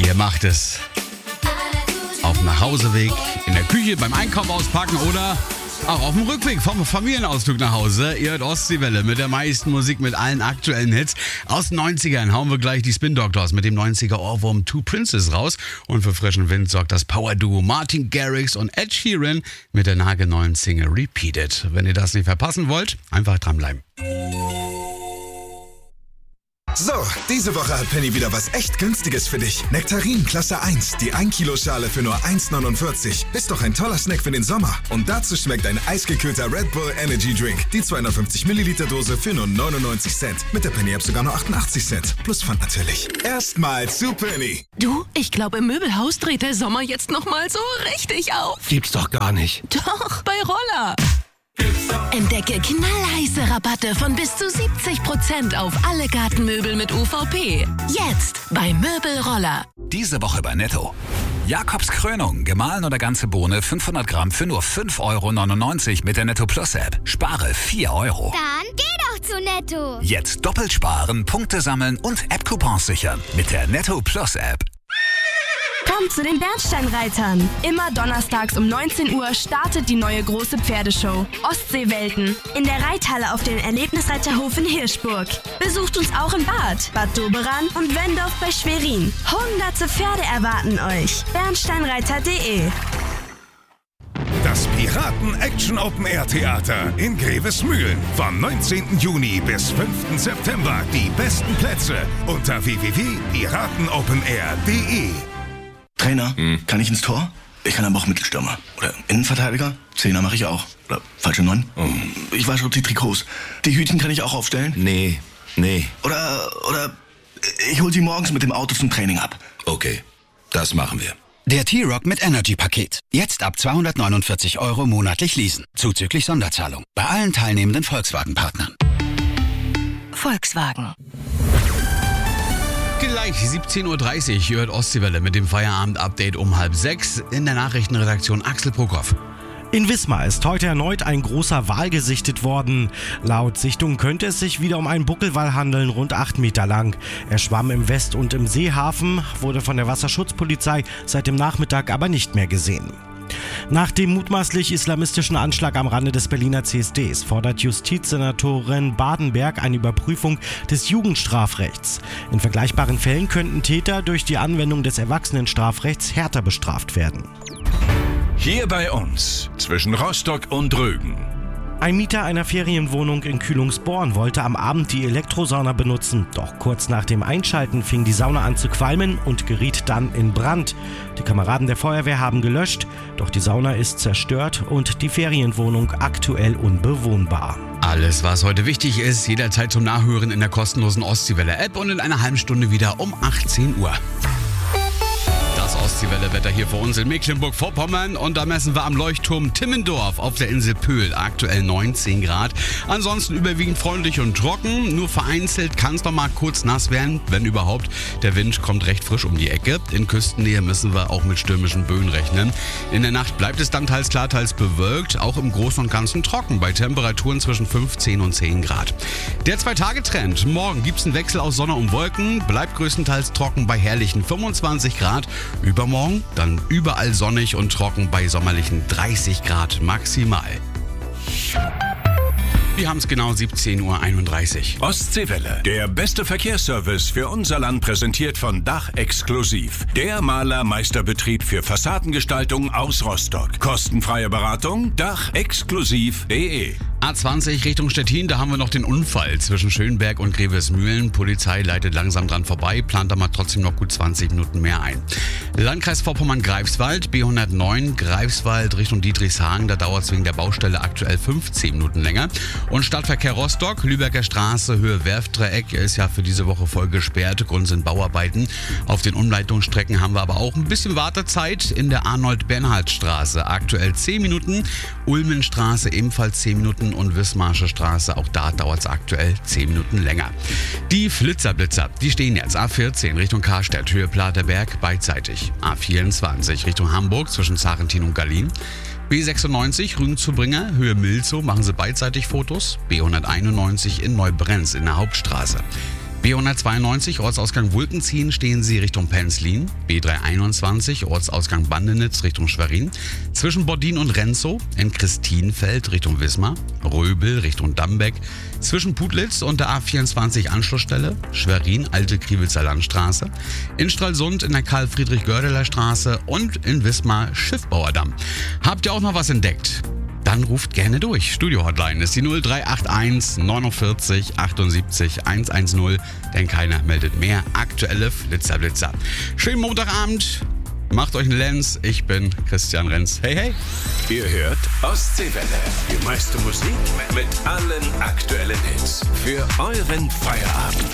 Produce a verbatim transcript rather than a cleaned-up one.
Ihr macht es auf dem Nachhauseweg, in der Küche, beim Einkauf auspacken oder auch auf dem Rückweg vom Familienausflug nach Hause. Ihr hört Ostseewelle mit der meisten Musik, mit allen aktuellen Hits. Aus den neunzigern hauen wir gleich die Spin Doctors mit dem neunziger Ohrwurm Two Princes raus. Und für frischen Wind sorgt das Power-Duo Martin Garrix und Ed Sheeran mit der nagelneuen Single Repeat It. Wenn ihr das nicht verpassen wollt, einfach dranbleiben. So, diese Woche hat Penny wieder was echt Günstiges für dich. Nektarin Klasse eins, die ein Kilo Schale für nur eins neunundvierzig. Ist doch ein toller Snack für den Sommer. Und dazu schmeckt ein eisgekühlter Red Bull Energy Drink. Die zweihundertfünfzig Milliliter Dose für nur neunundneunzig Cent. Mit der Penny App sogar nur achtundachtzig Cent. Plus Pfand natürlich. Erstmal zu Penny. Du, ich glaube im Möbelhaus dreht der Sommer jetzt nochmal so richtig auf. Gibt's doch gar nicht. Doch, bei Roller. Entdecke knallheiße Rabatte von bis zu siebzig Prozent auf alle Gartenmöbel mit U V P. Jetzt bei Möbelroller. Diese Woche bei Netto. Jakobs Krönung, gemahlen oder ganze Bohne, fünfhundert Gramm für nur fünf Euro neunundneunzig mit der Netto Plus App. Spare vier Euro. Dann geh doch zu Netto. Jetzt doppelt sparen, Punkte sammeln und App-Coupons sichern mit der Netto Plus App. Komm zu den Bernsteinreitern. Immer donnerstags um neunzehn Uhr startet die neue große Pferdeshow Ostseewelten in der Reithalle auf dem Erlebnisreiterhof in Hirschburg. Besucht uns auch in Bad, Bad Doberan und Wendorf bei Schwerin. Hunderte Pferde erwarten euch. bernsteinreiter punkt de Das Piraten-Action-Open-Air-Theater in Grevesmühlen. Vom neunzehnten Juni bis fünften September. Die besten Plätze unter w w w punkt piraten open air punkt de. Trainer, hm. kann ich ins Tor? Ich kann aber auch Mittelstürmer. Oder Innenverteidiger? Zehner mache ich auch. Oder falsche Neun? Oh. Ich wasche auch die Trikots. Die Hütchen kann ich auch aufstellen? Nee, nee. Oder, oder ich hol sie morgens mit dem Auto zum Training ab. Okay, das machen wir. Der T-Rock mit Energy-Paket. Jetzt ab zweihundertneunundvierzig Euro monatlich leasen. Zuzüglich Sonderzahlung. Bei allen teilnehmenden Volkswagen-Partnern. Volkswagen. Gleich siebzehn Uhr dreißig, ihr hört Ostseewelle mit dem Feierabend-Update um halb sechs in der Nachrichtenredaktion Axel Prokop. In Wismar ist heute erneut ein großer Wal gesichtet worden. Laut Sichtung könnte es sich wieder um einen Buckelwal handeln, rund acht Meter lang. Er schwamm im West- und im Seehafen, wurde von der Wasserschutzpolizei seit dem Nachmittag aber nicht mehr gesehen. Nach dem mutmaßlich islamistischen Anschlag am Rande des Berliner C S Ds fordert Justizsenatorin Badenberg eine Überprüfung des Jugendstrafrechts. In vergleichbaren Fällen könnten Täter durch die Anwendung des Erwachsenenstrafrechts härter bestraft werden. Hier bei uns, zwischen Rostock und Rügen. Ein Mieter einer Ferienwohnung in Kühlungsborn wollte am Abend die Elektrosauna benutzen. Doch kurz nach dem Einschalten fing die Sauna an zu qualmen und geriet dann in Brand. Die Kameraden der Feuerwehr haben gelöscht, doch die Sauna ist zerstört und die Ferienwohnung aktuell unbewohnbar. Alles, was heute wichtig ist, jederzeit zum Nachhören in der kostenlosen Ostseewelle-App und in einer halben Stunde wieder um achtzehn Uhr. Das Ostseewelle-Wetter hier für uns in Mecklenburg-Vorpommern und da messen wir am Leuchtturm Timmendorf auf der Insel Pöhl aktuell neunzehn Grad. Ansonsten überwiegend freundlich und trocken, nur vereinzelt kann es noch mal kurz nass werden, wenn überhaupt. Der Wind kommt recht frisch um die Ecke. In Küstennähe müssen wir auch mit stürmischen Böen rechnen. In der Nacht bleibt es dann teils klar, teils bewölkt, auch im Großen und Ganzen trocken, bei Temperaturen zwischen fünfzehn und zehn Grad. Der Zwei-Tage-Trend. Morgen gibt es einen Wechsel aus Sonne und Wolken, bleibt größtenteils trocken bei herrlichen fünfundzwanzig Grad. Übermorgen dann überall sonnig und trocken bei sommerlichen dreißig Grad maximal. Wir haben es genau siebzehn Uhr einunddreißig. Ostseewelle, der beste Verkehrsservice für unser Land, präsentiert von Dach Exklusiv. Der Malermeisterbetrieb für Fassadengestaltung aus Rostock. Kostenfreie Beratung, dach exklusiv punkt de. A zwanzig Richtung Stettin, da haben wir noch den Unfall zwischen Schönberg und Grevesmühlen. Polizei leitet langsam dran vorbei, plant aber trotzdem noch gut zwanzig Minuten mehr ein. Landkreis Vorpommern-Greifswald, B hundertneun, Greifswald Richtung Dietrichshagen, da dauert es wegen der Baustelle aktuell fünfzehn Minuten länger. Und Stadtverkehr Rostock, Lübecker Straße, Höhe Werftdreieck, ist ja für diese Woche voll gesperrt, Grund sind Bauarbeiten. Auf den Umleitungsstrecken haben wir aber auch ein bisschen Wartezeit in der Arnold-Bernhard-Straße, aktuell zehn Minuten, Ulmenstraße ebenfalls zehn Minuten und Wismarsche Straße, auch da dauert es aktuell zehn Minuten länger. Die Flitzerblitzer, die stehen jetzt A vierzehn Richtung Karstedt, Höhe Platerberg, beidseitig. A vierundzwanzig Richtung Hamburg zwischen Sarentin und Gallien. B sechsundneunzig Rügen zu Bringer, Höhe Milzow, machen Sie beidseitig Fotos. B hunderteinundneunzig in Neubrenz in der Hauptstraße. B hundertzweiundneunzig, Ortsausgang Wulkenziehen, stehen Sie Richtung Penzlin. B dreihunderteinundzwanzig, Ortsausgang Bandenitz, Richtung Schwerin. Zwischen Bordin und Renzow, in Christinfeld, Richtung Wismar. Röbel, Richtung Dambeck. Zwischen Putlitz und der A vierundzwanzig, Anschlussstelle. Schwerin, Alte Kriwitzer Landstraße. In Stralsund in der Karl-Friedrich-Gördeler Straße. Und in Wismar, Schiffbauerdamm. Habt ihr auch noch was entdeckt? Dann ruft gerne durch. Studio-Hotline ist die null drei acht eins neunundvierzig achtundsiebzig hundertzehn, denn keiner meldet mehr. Aktuelle Flitzer Blitzer. Schönen Montagabend. Macht euch einen Lenz. Ich bin Christian Renz. Hey, hey. Ihr hört Ostseewelle. Die meiste Musik mit allen aktuellen Hits. Für euren Feierabend.